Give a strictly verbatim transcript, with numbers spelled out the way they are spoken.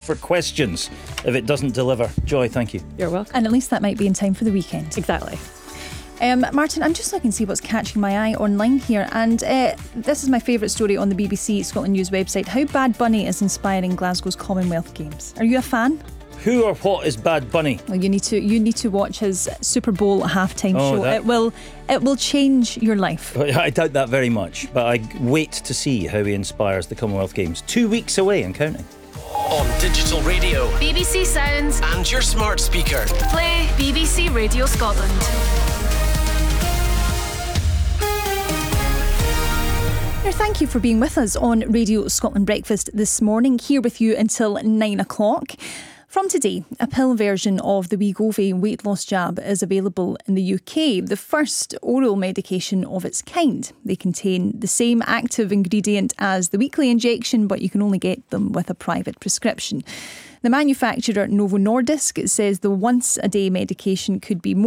for questions if it doesn't deliver. Joy, thank you. You're welcome. And at least that might be in time for the weekend. Exactly. Um, Martin, I'm just looking to see what's catching my eye online here, and uh, this is my favourite story on the B B C Scotland News website. How Bad Bunny is inspiring Glasgow's Commonwealth Games. Are you a fan? Who or what is Bad Bunny? Well, you need to you need to watch his Super Bowl halftime Oh, show. that- It will it will change your life. I doubt that very much, but I wait to see how he inspires the Commonwealth Games. Two weeks away and counting. On digital radio, B B C Sounds, and your smart speaker. play B B C Radio Scotland. Now, thank you for being with us on Radio Scotland Breakfast this morning, here with you until nine o'clock. From today, a pill version of the Wegovy weight loss jab is available in the U K, the first oral medication of its kind. They contain the same active ingredient as the weekly injection, but you can only get them with a private prescription. The manufacturer Novo Nordisk says the once-a-day medication could be more